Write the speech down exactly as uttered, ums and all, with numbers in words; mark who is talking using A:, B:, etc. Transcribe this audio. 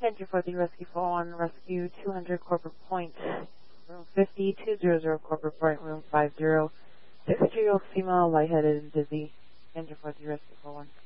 A: Engine four zero, Rescue four one, Rescue two hundred, Corporate Point, Room fifty, two hundred, Corporate Point, Room five zero, six-year-old female, lightheaded and dizzy. Engine four zero, Rescue four one.